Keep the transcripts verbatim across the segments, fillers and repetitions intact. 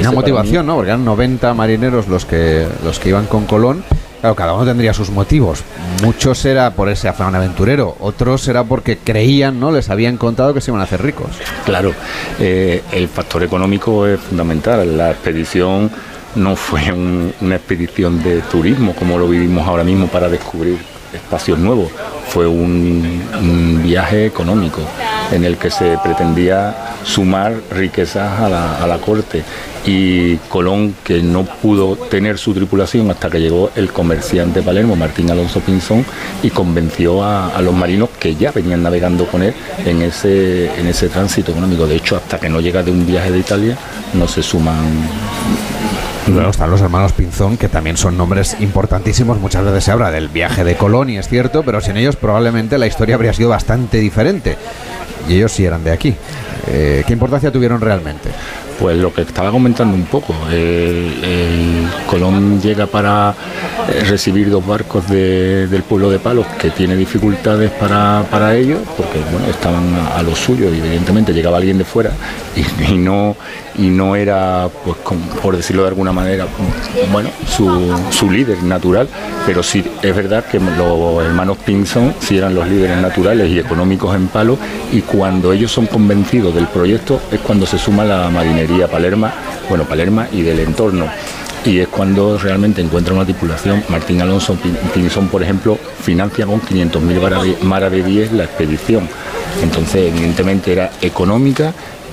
tenía motivación, ¿no? Porque eran noventa marineros los que los que iban con Colón. Claro, cada uno tendría sus motivos. Muchos era por ese afán aventurero, otros era porque creían, ¿no? Les habían contado que se iban a hacer ricos. Claro, eh, el factor económico es fundamental. La expedición no fue un, una expedición de turismo como lo vivimos ahora mismo para descubrir espacios nuevos. Fue un, un viaje económico en el que se pretendía sumar riquezas a la, a la corte. Y Colón, que no pudo tener su tripulación hasta que llegó el comerciante Palermo, Martín Alonso Pinzón, y convenció a, a los marinos que ya venían navegando con él en ese, en ese tránsito económico. De hecho, hasta que no llega de un viaje de Italia, no se suman. Luego están los hermanos Pinzón, que también son nombres importantísimos. Muchas veces se habla del viaje de Colón, y es cierto, pero sin ellos probablemente la historia habría sido bastante diferente. Y ellos sí eran de aquí. Eh, ¿Qué importancia tuvieron realmente? Pues lo que estaba comentando un poco, el, el Colón llega para recibir dos barcos de, del pueblo de Palos, que tiene dificultades para, para ellos, porque bueno, estaban a, a lo suyo, y evidentemente llegaba alguien de fuera y, y no y no era, pues con, por decirlo de alguna manera, bueno, su, su líder natural, pero sí es verdad que los hermanos Pinzón sí eran los líderes naturales y económicos en Palos, y cuando ellos son convencidos del proyecto es cuando se suma la marinería Palerma, bueno, Palerma y del entorno. Y es cuando realmente encuentra una tripulación. Martín Alonso Pinzón, por ejemplo, financia con quinientos mil maravedíes la expedición. Entonces, evidentemente, era económica,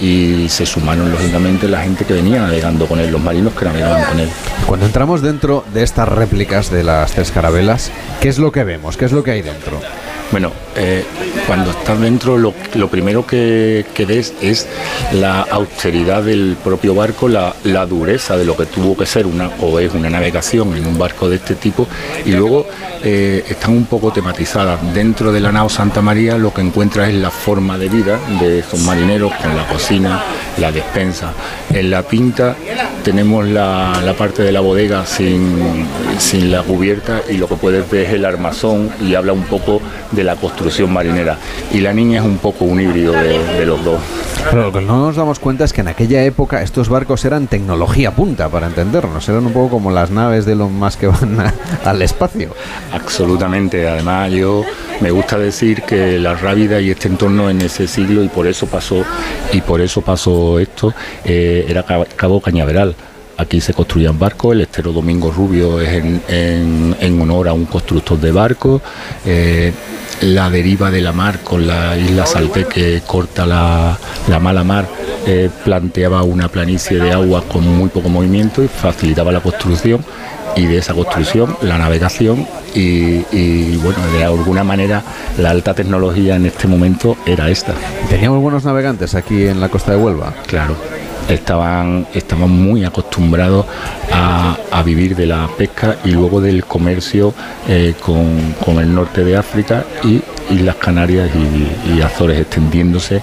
y se sumaron, lógicamente, la gente que venía navegando con él, los marinos que navegaban con él. Cuando entramos dentro de estas réplicas de las tres carabelas, ¿qué es lo que vemos? ¿Qué es lo que hay dentro? Bueno, eh, cuando estás dentro, lo, lo primero que, que ves es la austeridad del propio barco, la, la dureza de lo que tuvo que ser una o es una navegación en un barco de este tipo, y luego eh, están un poco tematizadas. Dentro de la nao Santa María lo que encuentras es la forma de vida de esos marineros, con la cocina, la despensa. En la Pinta tenemos la, la parte de la bodega sin, sin la cubierta, y lo que puedes ver es el armazón, y habla un poco de la construcción marinera, y la Niña es un poco un híbrido de, de los dos. Pero lo que no nos damos cuenta es que en aquella época estos barcos eran tecnología punta, para entendernos, eran un poco como las naves de Elon Musk que van a, al espacio. Absolutamente. Además, yo me gusta decir que la Rábida y este entorno en ese siglo, y por eso pasó y por eso pasó esto, eh, era Cabo Cañaveral. Aquí se construían barcos. El estero Domingo Rubio es en, en, en honor a un constructor de barcos. Eh, la deriva de la mar con la isla Salté, que corta la, la mala mar, eh, planteaba una planicie de agua con muy poco movimiento y facilitaba la construcción, y de esa construcción la navegación, y, y bueno, de alguna manera la alta tecnología en este momento era esta. ¿Teníamos buenos navegantes aquí en la costa de Huelva? Claro. Estaban, estaban muy acostumbrados a, a vivir de la pesca y luego del comercio eh, con, con el norte de África y Islas Canarias y, y Azores, extendiéndose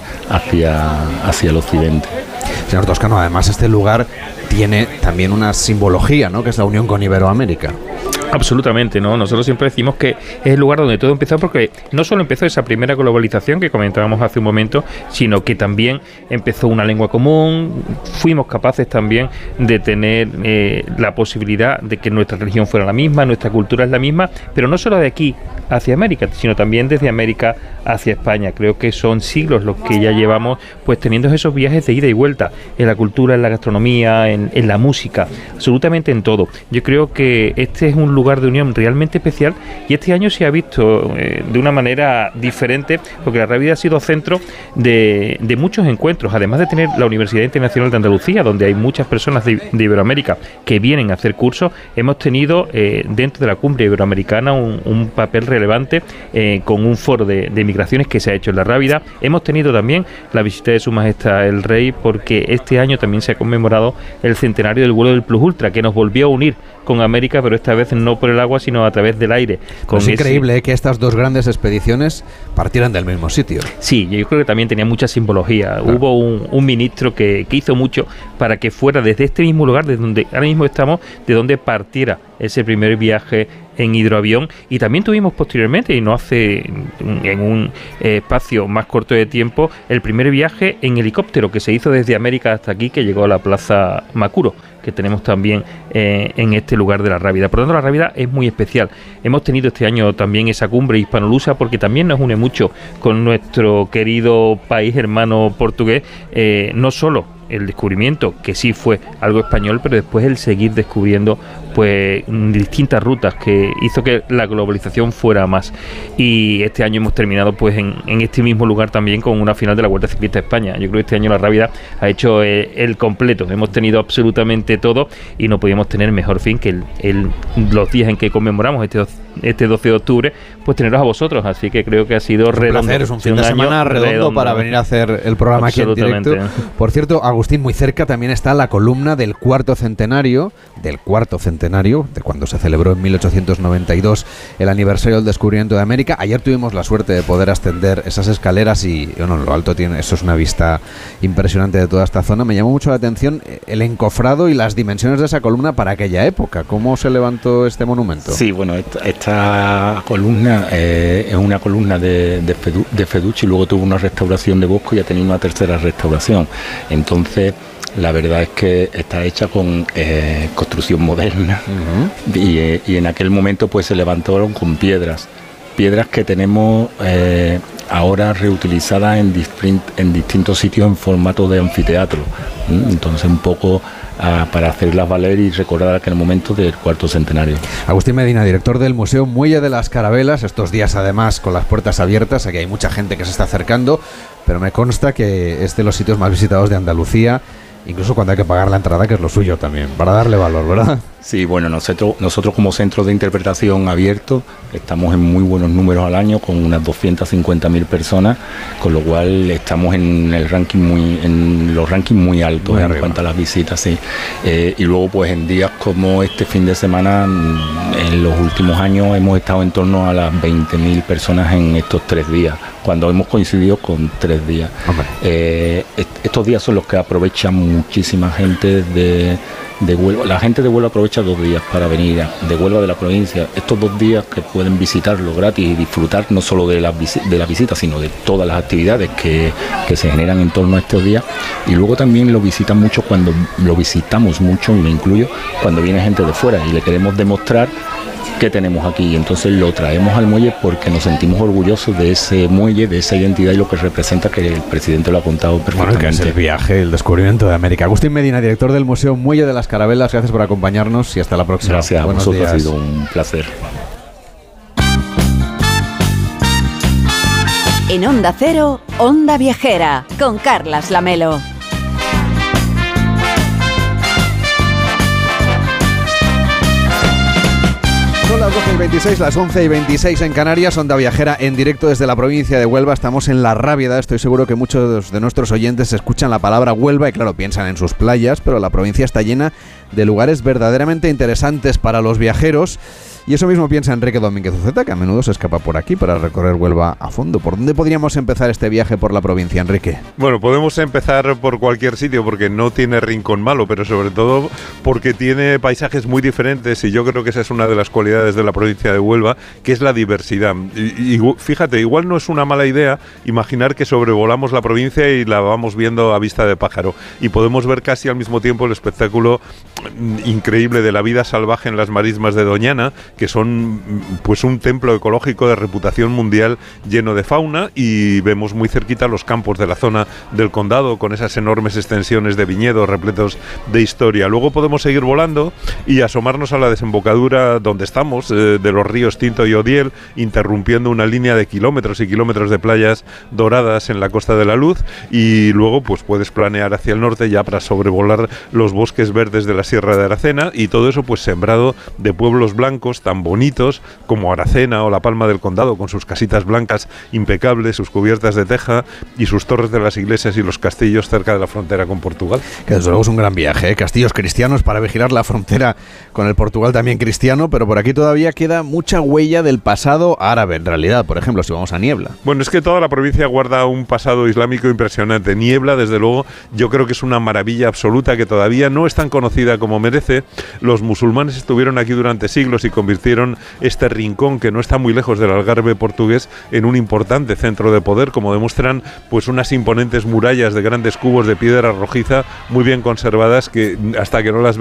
hacia, hacia el occidente. Señor Toscano, además este lugar tiene también una simbología, ¿no?, que es la unión con Iberoamérica. Absolutamente, ¿no? Nosotros siempre decimos que es el lugar donde todo empezó, porque no solo empezó esa primera globalización que comentábamos hace un momento, sino que también empezó una lengua común. Fuimos capaces también de tener eh, la posibilidad de que nuestra religión fuera la misma, nuestra cultura es la misma, pero no solo de aquí hacia América, sino también desde América hacia España. Creo que son siglos los que ya llevamos pues teniendo esos viajes de ida y vuelta en la cultura, en la gastronomía, en, en la música, absolutamente en todo. Yo creo que este es un lugar de unión realmente especial, y este año se ha visto eh, de una manera diferente, porque la Rábida ha sido centro de, de muchos encuentros, además de tener la Universidad Internacional de Andalucía, donde hay muchas personas de, de Iberoamérica que vienen a hacer cursos. Hemos tenido eh, dentro de la cumbre iberoamericana un, un papel relevante eh, con un foro de, de migraciones que se ha hecho en la Rábida. Hemos tenido también la visita de Su Majestad el Rey, porque este año también se ha conmemorado el centenario del vuelo del Plus Ultra, que nos volvió a unir con América, pero esta vez no por el agua, sino a través del aire. Con es ese... increíble, ¿eh?, que estas dos grandes expediciones partieran del mismo sitio. Sí, yo creo que también tenía mucha simbología. Claro. Hubo un, un ministro que, que hizo mucho para que fuera desde este mismo lugar, desde donde ahora mismo estamos, de donde partiera ese primer viaje en hidroavión, y también tuvimos posteriormente, y no hace en un eh, espacio más corto de tiempo, el primer viaje en helicóptero que se hizo desde América hasta aquí, que llegó a la Plaza Macuro, que tenemos también eh, en este lugar de la Rábida. Por lo tanto, la Rábida es muy especial. Hemos tenido este año también esa cumbre hispanolusa, porque también nos une mucho con nuestro querido país hermano portugués, eh, no solo el descubrimiento, que sí fue algo español, pero después el seguir descubriendo pues distintas rutas, que hizo que la globalización fuera más. Y este año hemos terminado pues en, en este mismo lugar también con una final de la Vuelta Ciclista a España. Yo creo que este año la Rábida ha hecho eh, el completo. Hemos tenido absolutamente todo y no podíamos tener mejor fin que el, el, los días en que conmemoramos este, este doce de octubre, pues teneros a vosotros. Así que creo que ha sido es un redondo. placer, es un fin de semana redondo, redondo para venir a hacer el programa aquí en directo. Por cierto, Agustín, muy cerca también está la columna del cuarto centenario, del cuarto centenario, de cuando se celebró en mil ochocientos noventa y dos el aniversario del descubrimiento de América. Ayer tuvimos la suerte de poder ascender esas escaleras y, bueno, lo alto tiene, eso es una vista impresionante de toda esta zona. Me llamó mucho la atención el encofrado y las dimensiones de esa columna para aquella época. ¿Cómo se levantó este monumento? Sí, bueno, esta, esta columna eh, es una columna de, de, Fedu, de Feducci, y luego tuvo una restauración de Bosco y ha tenido una tercera restauración. Entonces, la verdad es que está hecha con eh, construcción moderna. Uh-huh. y, eh, y en aquel momento pues se levantaron con piedras, piedras que tenemos eh, ahora reutilizadas en, disprint, en distintos sitios en formato de anfiteatro. ¿Mm? Entonces un poco uh, para hacerlas valer y recordar aquel momento del cuarto centenario. Agustín Medina, director del Museo Muelle de las Carabelas, estos días además con las puertas abiertas, aquí hay mucha gente que se está acercando, pero me consta que es de los sitios más visitados de Andalucía, incluso cuando hay que pagar la entrada, que es lo suyo también, para darle valor, ¿verdad? Sí, bueno, nosotros, nosotros como centro de interpretación abierto estamos en muy buenos números al año, con unas doscientas cincuenta mil personas, con lo cual estamos en el ranking muy, en los rankings muy altos muy en cuanto a las visitas, sí. Eh, y luego pues en días como este fin de semana, en los últimos años hemos estado en torno a las veinte mil personas en estos tres días, cuando hemos coincidido con tres días. Okay. Eh, est- estos días son los que aprovechan muchísima gente de de Huelva. La gente de Huelva aprovecha dos días para venir de Huelva, de la provincia. Estos dos días que pueden visitarlo gratis y disfrutar no solo de las visi- de la visita, sino de todas las actividades que, que se generan en torno a estos días. Y luego también lo visitan mucho cuando lo visitamos mucho, y me incluyo, cuando viene gente de fuera y le queremos demostrar que tenemos aquí, y entonces lo traemos al muelle porque nos sentimos orgullosos de ese muelle, de esa identidad y lo que representa, que el presidente lo ha contado perfectamente. Bueno, que es el viaje, el descubrimiento de América. Agustín Medina, director del Museo Muelle de las Carabelas, gracias por acompañarnos y hasta la próxima. Gracias a Buenos vosotros, días. ha sido un placer. En Onda Cero, Onda Viajera, con Carlas Lamelo. Son las doce y veintiséis, las once y veintiséis en Canarias, Onda Viajera en directo desde la provincia de Huelva. Estamos en La Rábida. Estoy seguro que muchos de nuestros oyentes escuchan la palabra Huelva y claro, piensan en sus playas, pero la provincia está llena de lugares verdaderamente interesantes para los viajeros. Y eso mismo piensa Enrique Domínguez Uceta, que a menudo se escapa por aquí para recorrer Huelva a fondo. ¿Por dónde podríamos empezar este viaje por la provincia, Enrique? Bueno, podemos empezar por cualquier sitio porque no tiene rincón malo, pero sobre todo porque tiene paisajes muy diferentes, y yo creo que esa es una de las cualidades de la provincia de Huelva, que es la diversidad. Y, y fíjate, igual no es una mala idea imaginar que sobrevolamos la provincia y la vamos viendo a vista de pájaro, y podemos ver casi al mismo tiempo el espectáculo increíble de la vida salvaje en las marismas de Doñana, que son pues un templo ecológico de reputación mundial lleno de fauna, y vemos muy cerquita los campos de la zona del condado con esas enormes extensiones de viñedos repletos de historia. Luego podemos seguir volando y asomarnos a la desembocadura donde estamos, eh, de los ríos Tinto y Odiel, interrumpiendo una línea de kilómetros y kilómetros de playas doradas en la Costa de la Luz, y luego pues puedes planear hacia el norte ya para sobrevolar los bosques verdes de la Sierra de Aracena, y todo eso pues sembrado de pueblos blancos tan bonitos como Aracena o la Palma del Condado, con sus casitas blancas impecables, sus cubiertas de teja y sus torres de las iglesias y los castillos cerca de la frontera con Portugal. Que desde luego es un gran viaje, ¿eh? Castillos cristianos para vigilar la frontera con el Portugal también cristiano, pero por aquí todavía queda mucha huella del pasado árabe, en realidad. Por ejemplo, si vamos a Niebla. Bueno, es que toda la provincia guarda un pasado islámico impresionante. Niebla, desde luego, yo creo que es una maravilla absoluta que todavía no es tan conocida como merece. Los musulmanes estuvieron aquí durante siglos y convirtieron convirtieron este rincón, que no está muy lejos del Algarve portugués, en un importante centro de poder, como demuestran pues unas imponentes murallas de grandes cubos de piedra rojiza muy bien conservadas, que hasta que no las